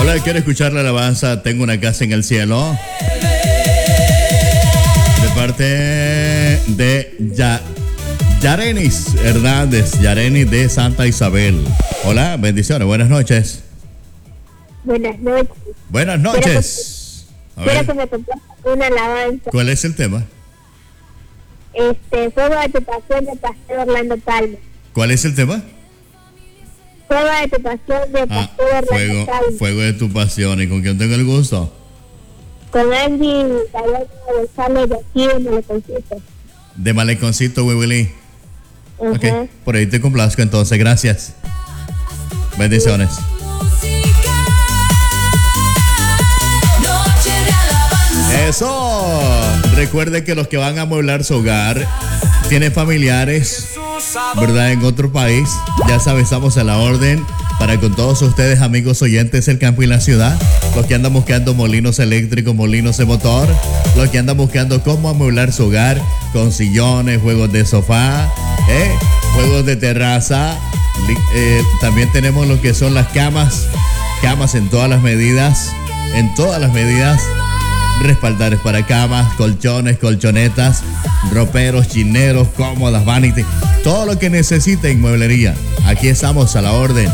Hola, quiero escuchar la alabanza Tengo una casa en el cielo, de parte de Yarenis Hernández, Yarenis de Santa Isabel. Hola, bendiciones, buenas noches. Buenas noches. Buenas noches. Quiero que me compartas una alabanza. ¿Cuál es el tema? Fuego de tu pasión de Pastor Orlando Palma. ¿Cuál es el tema? Fuego de tu pasión de Pastor Orlando Palma. Fuego de tu pasión. ¿Y con quién tengo el gusto? Con Angie González de aquí de Maleconcito. De Maleconcito, Willy. Uh-huh. Ok, por ahí te complazco entonces, gracias. Bendiciones. Eso. Recuerde que los que van a amueblar su hogar tienen familiares, ¿verdad? En otro país. Ya sabes, estamos a la orden para con todos ustedes, amigos oyentes del campo y la ciudad. Los que andan buscando molinos eléctricos, molinos de motor. Los que andan buscando cómo amueblar su hogar con sillones, juegos de sofá, juegos de terraza. También tenemos lo que son las camas en todas las medidas, respaldares para camas, colchones, colchonetas, roperos, chineros, cómodas, vanity, todo lo que necesiten mueblería. Aquí estamos a la orden.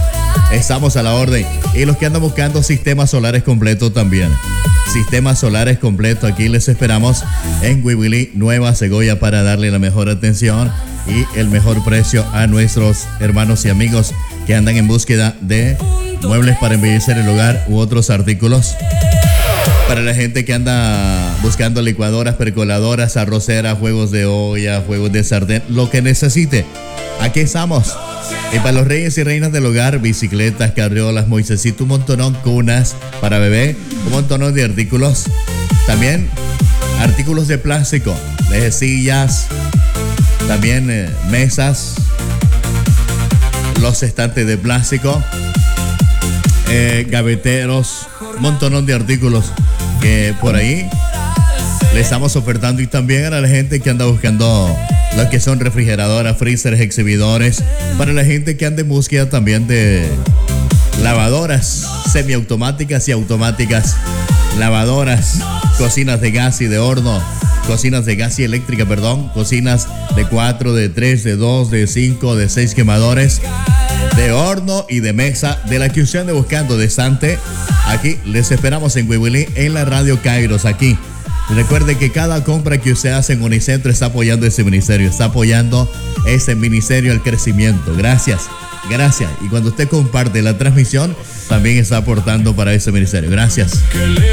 Y los que andan buscando sistemas solares completos también. Sistemas solares completos, aquí les esperamos en Huibilí, Nueva Segovia, para darle la mejor atención y el mejor precio a nuestros hermanos y amigos que andan en búsqueda de muebles para embellecer el hogar u otros artículos. Para la gente que anda buscando licuadoras, percoladoras, arroceras, juegos de olla, juegos de sartén, lo que necesite, aquí estamos. Y para los reyes y reinas del hogar, bicicletas, carriolas, moisecito, un montonón, cunas para bebé, un montonón de artículos. También artículos de plástico, de sillas, también mesas, los estantes de plástico, gaveteros, un montonón de artículos que por ahí le estamos ofertando. Y también a la gente que anda buscando lo que son refrigeradoras, freezers, exhibidores. Para la gente que anda en búsqueda también de lavadoras semiautomáticas y automáticas, lavadoras, cocinas de gas y de horno, cocinas de gas y eléctrica, cocinas de 4, de 3, de 2, de 5, de 6 quemadores, de horno y de mesa, de la que usted ande buscando de Sante. Aquí les esperamos en Huibilí, en la radio Kairos, aquí. Recuerde que cada compra que usted hace en Unicentro está apoyando ese ministerio, al crecimiento. Gracias. Y cuando usted comparte la transmisión, también está aportando para ese ministerio. Gracias.